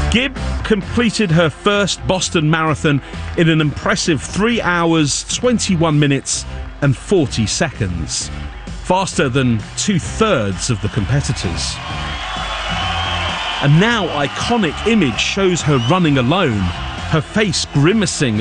Gibb completed her first Boston Marathon in an impressive 3 hours, 21 minutes and 40 seconds. Faster than 2/3 of the competitors. A now iconic image shows her running alone, her face grimacing